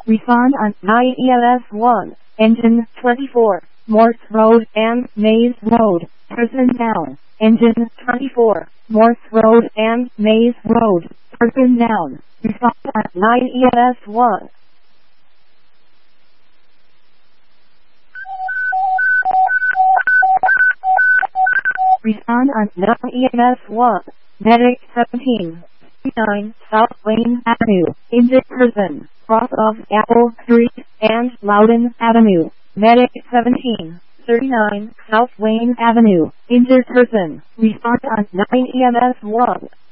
Respond on 9 EMS 1. Engine 24. Morse Road and Maze Road. Person down. Engine 24. Morse Road and Maze Road. Person down. Respond on 9 EMS 1. Respond on 9 EMS 1. Medic 17. 9 South Wayne Avenue. Injured person. Cross of Apple Street and Loudon Avenue. Medic 17. 39 South Wayne Avenue. Injured person. Respond on 9 EMS 1.